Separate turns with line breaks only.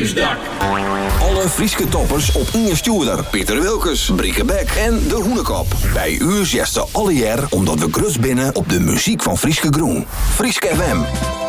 Nieuwsdak.
Alle Frieske toppers op Inge Stuurder, Pieter Wilkes, Brieke Beck en De Hoenekop. Bij u zitten alle jaar omdat we grus binnen op de muziek van Frieske Groen. Frieske FM.